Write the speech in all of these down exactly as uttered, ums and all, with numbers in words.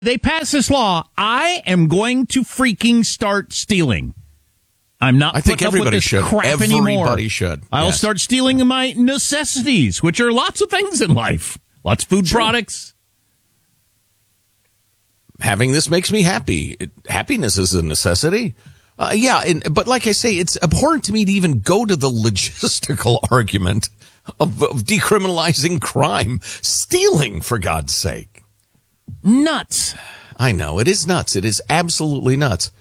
They pass this law, I am going to freaking start stealing. I'm not I think putting up everybody with this should. crap Everybody anymore. should. I'll Yes. start stealing my necessities, which are lots of things in life. Lots of food Sure. products. Having this makes me happy. It, happiness is a necessity. Uh, yeah, and, but like I say, it's abhorrent to me to even go to the logistical argument of, of decriminalizing crime. Stealing, for God's sake. Nuts. I know, it is nuts. It is absolutely nuts.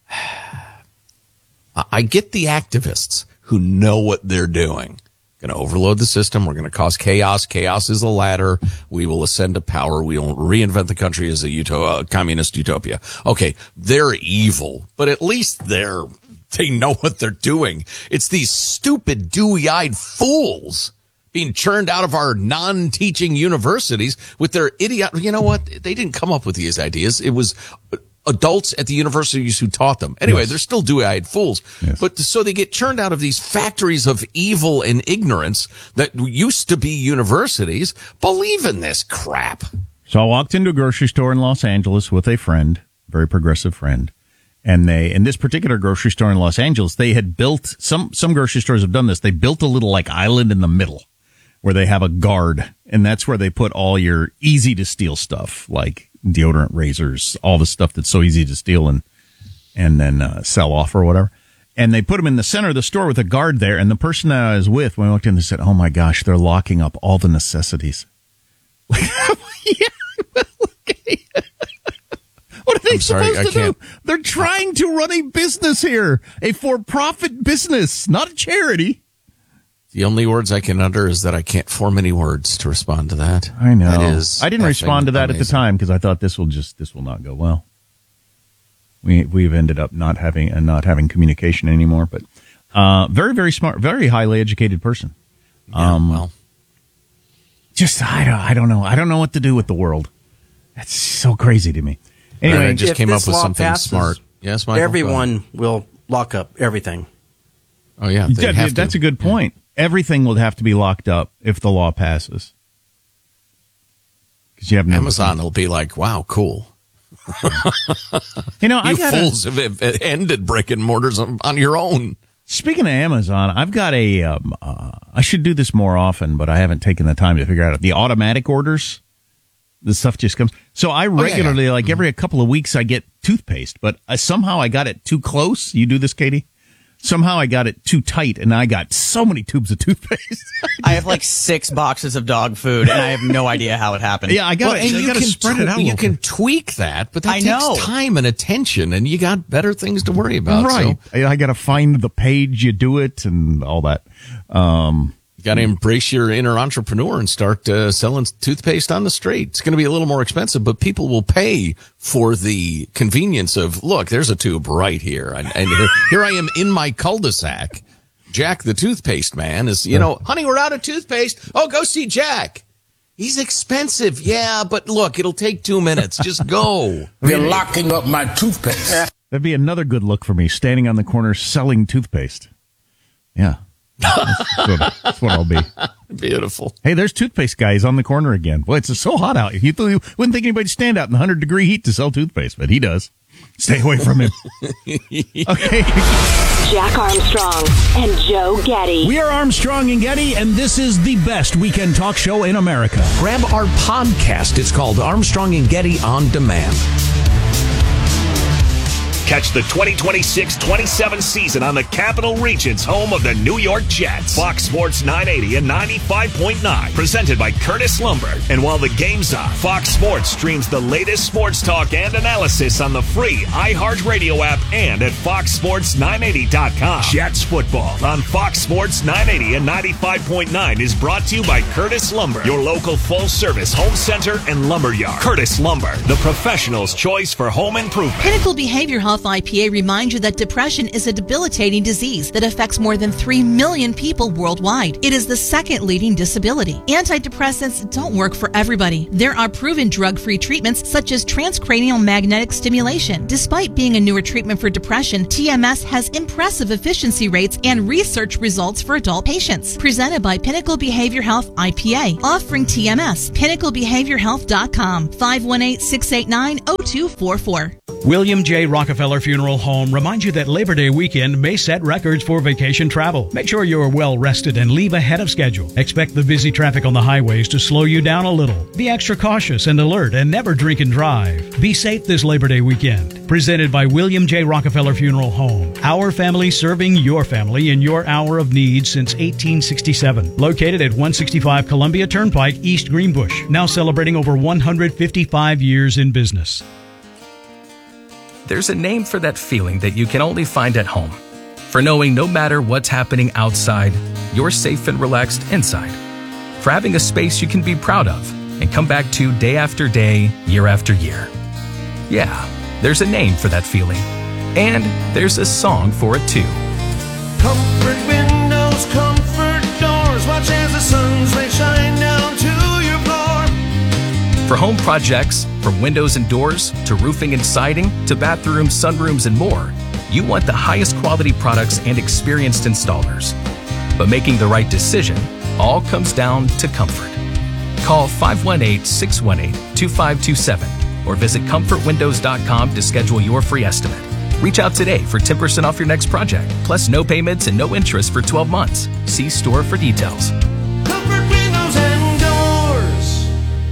I get the activists who know what they're doing. Going to overload the system. We're going to cause chaos. Chaos is a ladder. We will ascend to power. We will reinvent the country as a uto- uh, communist utopia. Okay, they're evil, but at least they're they know what they're doing. It's these stupid, dewy-eyed fools being churned out of our non-teaching universities with their idiot. You know what? They didn't come up with these ideas. It was adults at the universities who taught them. Anyway, Yes. they're still dewy-eyed fools. Yes. But so they get churned out of these factories of evil and ignorance that used to be universities. Believe in this crap. So I walked into a grocery store in Los Angeles with a friend, very progressive friend. And they, in this particular grocery store in Los Angeles, they had built, some, some grocery stores have done this. They built a little like island in the middle where they have a guard. And that's where they put all your easy to steal stuff, like deodorant, razors, all the stuff that's so easy to steal and, and then uh, sell off or whatever. And they put them in the center of the store with a guard there. And the person that I was with, when I walked in, they said, "Oh my gosh, they're locking up all the necessities." Yeah. What are they I'm sorry, supposed I to can't- do? They're trying to run a business here, a for-profit business, not a charity. The only words I can utter is that I can't form any words to respond to that. I know. That is I didn't respond to that amazing. at the time because I thought this will just this will not go well. We we've ended up not having uh, not having communication anymore. But uh, very very smart, very highly educated person. Yeah, Um, well, Just I don't I don't know I don't know what to do with the world. That's so crazy to me. Anyway, I just if came up this with law something passes, smart. Yes, Michael? everyone will lock up everything. Oh, yeah. They that- have that's to. a good point. Everything will have to be locked up if the law passes. Because you have no Amazon will be like, wow, cool. You know, I You got fools have have ended brick and mortars on, on your own. Speaking of Amazon, I've got a. Um, uh, I should do this more often, but I haven't taken the time to figure out the automatic orders. The stuff just comes. So I regularly, yeah, yeah. like every couple of weeks, I get toothpaste, but I, somehow I got it too close. You do this, Katie? Somehow I got it too tight, and I got so many tubes of toothpaste. I have like six boxes of dog food, and I have no idea how it happened. Yeah, I got Well, to and you can spread it out. a You little can bit. tweak that, but that I takes know. time and attention, and you got better things to worry about. right. So I, I got to find the page you do it and all that. Um, you got to embrace your inner entrepreneur and start uh, selling toothpaste on the street. It's going to be a little more expensive, but people will pay for the convenience of, look, there's a tube right here. And, and here, here I am in my cul-de-sac. Jack, the toothpaste man, is, you know, honey, we're out of toothpaste. Oh, go see Jack. He's expensive. Yeah, but look, it'll take two minutes. Just go. They're locking up my toothpaste. That'd be another good look for me, standing on the corner selling toothpaste. Yeah. That's what, that's what I'll be. Beautiful. Hey, there's toothpaste guys on the corner again. Boy, it's so hot out. You, th- you wouldn't think anybody'd stand out in one hundred degree heat to sell toothpaste, but he does. Stay away from him. Okay. Jack Armstrong and Joe Getty. We are Armstrong and Getty, and this is the best weekend talk show in America. Grab our podcast. It's called Armstrong and Getty On Demand. Catch the twenty twenty-six twenty-seven season on the Capital Region's home of the New York Jets. Fox Sports nine eighty and ninety-five point nine. Presented by Curtis Lumber. And while the game's on, Fox Sports streams the latest sports talk and analysis on the free iHeartRadio app and at fox sports nine eighty dot com. Jets football on Fox Sports nine eighty and ninety-five point nine is brought to you by Curtis Lumber, your local full-service home center and lumberyard. Curtis Lumber, the professional's choice for home improvement. Pinnacle Behavioral Health Health I P A reminds you that depression is a debilitating disease that affects more than three million people worldwide. It is the second leading disability. Antidepressants don't work for everybody. There are proven drug-free treatments such as transcranial magnetic stimulation. Despite being a newer treatment for depression, T M S has impressive efficiency rates and research results for adult patients. Presented by Pinnacle Behavior Health I P A, offering T M S. pinnacle behavior health dot com, five one eight, six eight nine, zero two four four. William J. Rockefeller Funeral Home reminds you that Labor Day weekend may set records for vacation travel. Make sure you are well rested and leave ahead of schedule. Expect the busy traffic on the highways to slow you down a little. Be extra cautious and alert and never drink and drive. Be safe this Labor Day weekend. Presented by William J. Rockefeller Funeral Home. Our family serving your family in your hour of need since eighteen sixty-seven. Located at one sixty-five Columbia Turnpike, East Greenbush. Now celebrating over one hundred fifty-five years in business. There's a name for that feeling that you can only find at home. For knowing no matter what's happening outside, you're safe and relaxed inside. For having a space you can be proud of and come back to day after day, year after year. Yeah, there's a name for that feeling. And there's a song for it too. Comfort windows, comfort doors, watch as the sun's rays shine down to your floor. For home projects, from windows and doors, to roofing and siding, to bathrooms, sunrooms, and more, you want the highest quality products and experienced installers. But making the right decision all comes down to comfort. Call five one eight, six one eight, two five two seven or visit comfort windows dot com to schedule your free estimate. Reach out today for ten percent off your next project, plus no payments and no interest for twelve months. See store for details. Comfort windows and doors.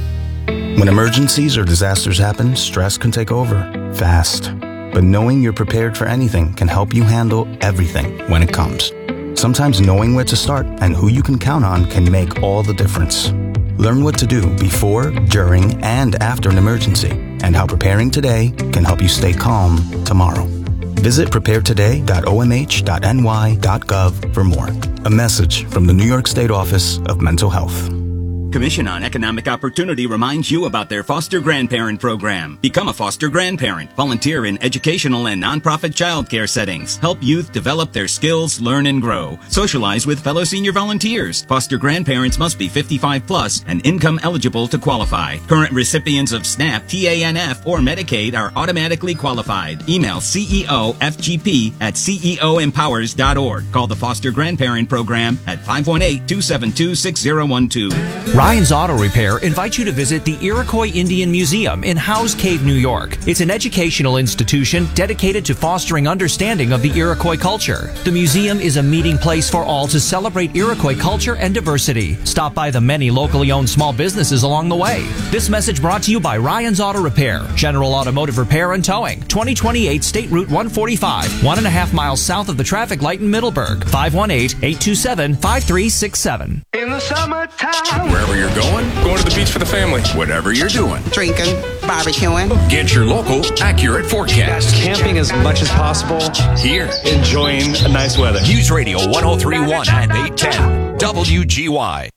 When emergencies or disasters happen, stress can take over, fast. But knowing you're prepared for anything can help you handle everything when it comes. Sometimes knowing where to start and who you can count on can make all the difference. Learn what to do before, during, and after an emergency, and how preparing today can help you stay calm tomorrow. Visit prepare today dot o m h dot n y dot gov for more. A message from the New York State Office of Mental Health. Commission on Economic Opportunity reminds you about their Foster Grandparent Program. Become a foster grandparent. Volunteer in educational and nonprofit childcare settings. Help youth develop their skills, learn, and grow. Socialize with fellow senior volunteers. Foster grandparents must be fifty-five plus and income eligible to qualify. Current recipients of SNAP, T A N F, or Medicaid are automatically qualified. Email C E O F G P at C E O empowers dot org. Call the Foster Grandparent Program at five one eight, two seven two, six zero one two. Ryan's Auto Repair invites you to visit the Iroquois Indian Museum in Howes Cave, New York. It's an educational institution dedicated to fostering understanding of the Iroquois culture. The museum is a meeting place for all to celebrate Iroquois culture and diversity. Stop by the many locally owned small businesses along the way. This message brought to you by Ryan's Auto Repair, General Automotive Repair and Towing, twenty twenty-eight State Route one forty-five, one and a half miles south of the traffic light in Middleburg. five one eight, eight two seven, five three six seven. In the summertime. Wherever you're going, going to the beach for the family. Whatever you're doing. Drinking, barbecuing. Get your local, accurate forecast. Camping as much as possible. Here. Enjoying a nice weather. News Radio one oh three point one and eight ten. W G Y.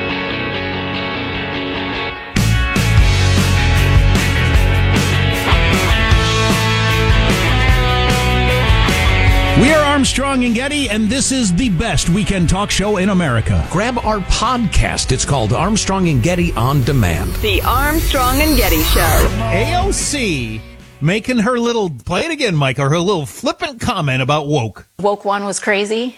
We are Armstrong and Getty, and this is the best weekend talk show in America. Grab our podcast. It's called Armstrong and Getty On Demand. The Armstrong and Getty Show. A O C making her little, play it again, Mike, or her little flippant comment about woke. Woke one was crazy.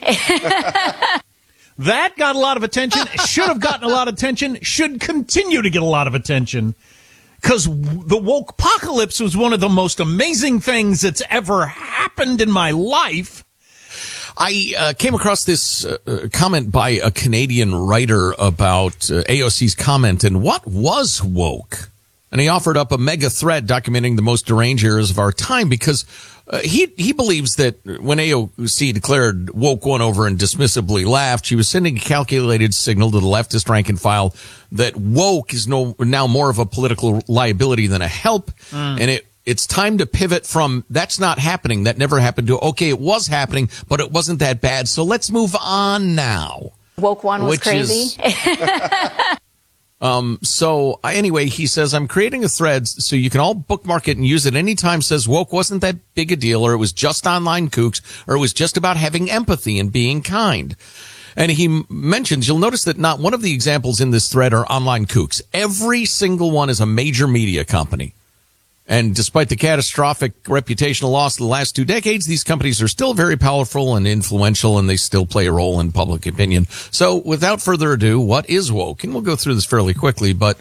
That got a lot of attention, should have gotten a lot of attention, should continue to get a lot of attention. Because the woke apocalypse was one of the most amazing things that's ever happened in my life. I uh, came across this uh, comment by a Canadian writer about uh, A O C's comment and what was woke. And he offered up a mega thread documenting the most deranged eras of our time because uh, he he believes that when A O C declared woke one over and dismissively laughed, she was sending a calculated signal to the leftist rank and file that woke is no now more of a political liability than a help. Mm. And it it's time to pivot from that's not happening, that never happened, to okay, it was happening, but it wasn't that bad. So let's move on now. Woke one was Which crazy. Is, Um, so uh, anyway, he says, I'm creating a thread so you can all bookmark it and use it anytime. Says woke wasn't that big a deal, or it was just online kooks, or it was just about having empathy and being kind. And he m- mentions, you'll notice that not one of the examples in this thread are online kooks. Every single one is a major media company. And despite the catastrophic reputational loss of the last two decades, these companies are still very powerful and influential, and they still play a role in public opinion. So without further ado, what is woke? And we'll go through this fairly quickly, but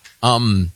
um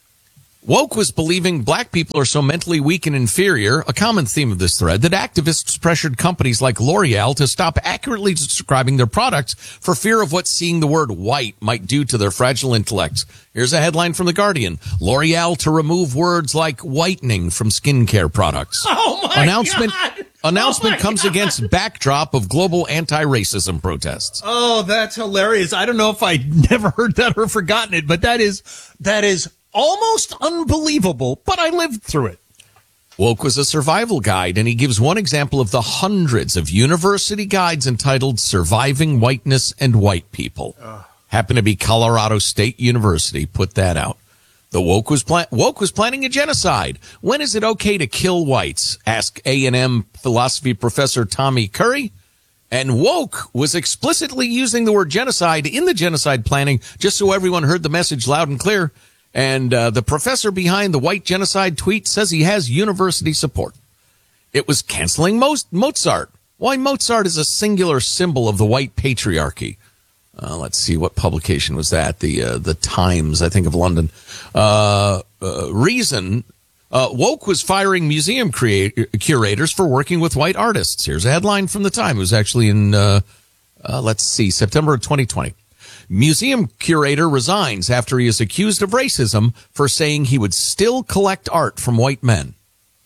woke was believing black people are so mentally weak and inferior, a common theme of this thread, that activists pressured companies like L'Oreal to stop accurately describing their products for fear of what seeing the word white might do to their fragile intellects. Here's a headline from The Guardian. L'Oreal to remove words like whitening from skincare products. Oh, my Announcement, God. Announcement Oh, my comes God. against backdrop of global anti-racism protests. Oh, that's hilarious. I don't know if I never heard that or forgotten it, but that is that is almost unbelievable, but I lived through it. Woke was a survival guide, and he gives one example of the hundreds of university guides entitled Surviving Whiteness and White People. Uh. Happened to be Colorado State University put that out. The woke was pla- woke was planning a genocide. When is it okay to kill whites? Asked A and M philosophy professor Tommy Curry. And woke was explicitly using the word genocide in the genocide planning, just so everyone heard the message loud and clear. And uh, the professor behind the white genocide tweet says he has university support. It was canceling most Mozart. Why Mozart is a singular symbol of the white patriarchy. Uh, let's see, what publication was that? The uh, the Times, I think, of London. Uh, uh, reason, uh, woke was firing museum create- curators for working with white artists. Here's a headline from the Time. It was actually in, uh, uh, let's see, September of twenty twenty. Museum curator resigns after he is accused of racism for saying he would still collect art from white men.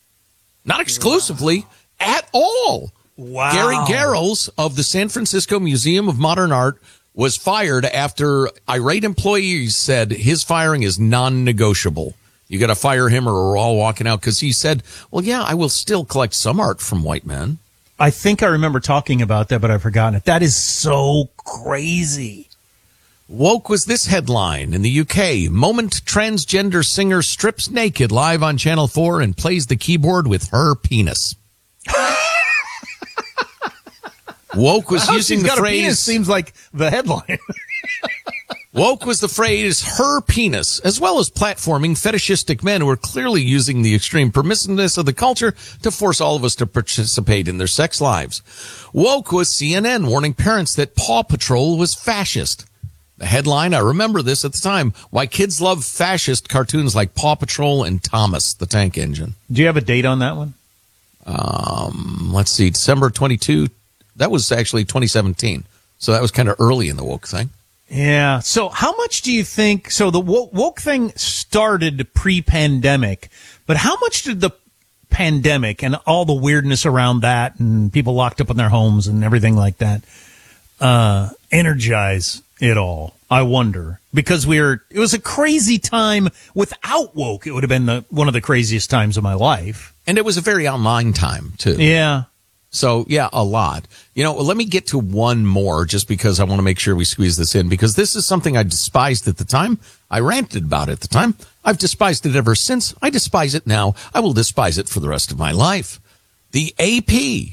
Not exclusively, wow. at all. Wow. Gary Garrels of the San Francisco Museum of Modern Art was fired after irate employees said his firing is non-negotiable. You got to fire him or we're all walking out, because he said, well, yeah, I will still collect some art from white men. I think I remember talking about that, but I've forgotten it. That is so crazy. Woke was this headline in the U K. Moment transgender singer strips naked live on Channel four and plays the keyboard with her penis. Woke was How using she's the got a phrase. penis seems like the headline. Woke was the phrase her penis, as well as platforming fetishistic men who are clearly using the extreme permissiveness of the culture to force all of us to participate in their sex lives. Woke was C N N warning parents that Paw Patrol was fascist. The headline, I remember this at the time, why kids love fascist cartoons like Paw Patrol and Thomas the Tank Engine. Do you have a date on that one? Um, let's see, December twenty-second. That was actually twenty seventeen. So that was kind of early in the woke thing. Yeah. So how much do you think, so the woke, woke thing started pre-pandemic, but how much did the pandemic and all the weirdness around that and people locked up in their homes and everything like that, uh, energize it all? I wonder, because we were, it was a crazy time without woke. It would have been the, one of the craziest times of my life. And it was a very online time too. Yeah. So, yeah, a lot. You know, let me get to one more just because I want to make sure we squeeze this in, because this is something I despised at the time. I ranted about it at the time. I've despised it ever since. I despise it now. I will despise it for the rest of my life. The A P.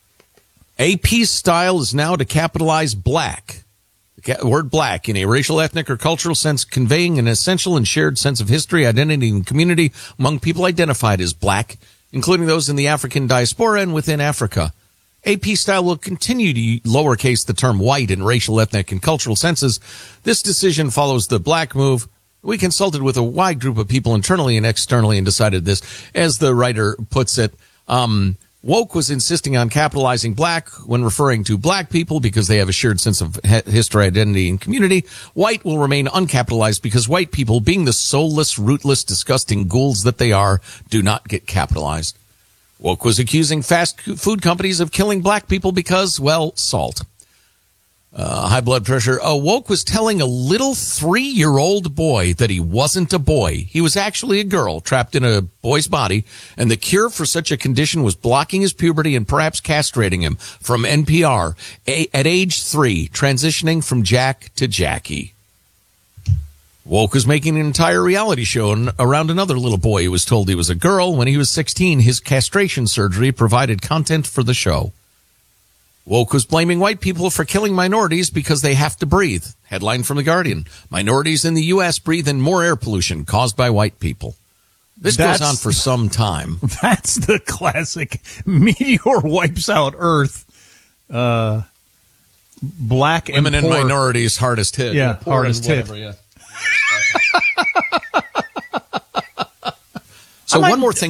A P's style is now to capitalize black. The word black in a racial, ethnic, or cultural sense, conveying an essential and shared sense of history, identity, and community among people identified as black, including those in the African diaspora and within Africa. A P style will continue to lowercase the term white in racial, ethnic, and cultural senses. This decision follows the black move. We consulted with a wide group of people internally and externally and decided this. As the writer puts it, um, woke was insisting on capitalizing black when referring to black people because they have a shared sense of he- history, identity, and community. White will remain uncapitalized because white people, being the soulless, rootless, disgusting ghouls that they are, do not get capitalized. Woke was accusing fast food companies of killing black people because, well, salt. Uh, high blood pressure. Uh, woke was telling a little three-year-old boy that he wasn't a boy. He was actually a girl trapped in a boy's body, and the cure for such a condition was blocking his puberty and perhaps castrating him. From N P R, a- at age three, transitioning from Jack to Jackie. Woke was making an entire reality show around another little boy who was told he was a girl. When he was sixteen, his castration surgery provided content for the show. Woke was blaming white people for killing minorities because they have to breathe. Headline from The Guardian. Minorities in the U S breathe in more air pollution caused by white people. This That's, goes on for some time. That's the classic meteor wipes out Earth. Uh, black Women and and poor. minorities hardest hit. Yeah, poor hardest and hit. whatever, yeah. So one more thing.